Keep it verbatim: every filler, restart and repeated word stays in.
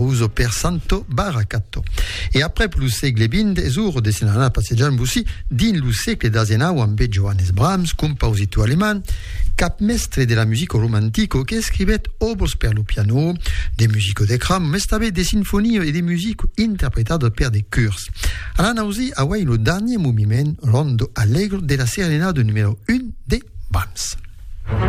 Caruso per Santo Baracato. E après plus segle vinte, esur de senana passeggiant bussi din lo segle d'asenau amb Johannes Brahms, compositor alemán, capmestre de la musique romantico che scrivet obres per lo piano, de musico de cram, mais també de sinfonie e de musique interpretado per de chœurs. Alan ausi awai lo dernier moviment rondo allegro de la serenade numéro un de Brahms.